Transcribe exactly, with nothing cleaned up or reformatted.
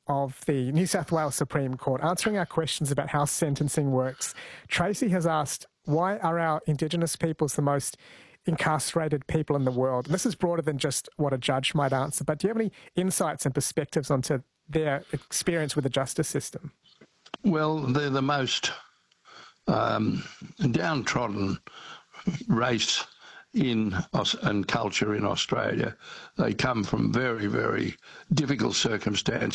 of the New South Wales Supreme Court, answering our questions about how sentencing works. Tracy has asked, why are our Indigenous peoples the most incarcerated people in the world? And this is broader than just what a judge might answer, but do you have any insights and perspectives onto their experience with the justice system? Well, they're the most um, downtrodden race in and culture in Australia. They come from very, very difficult circumstances.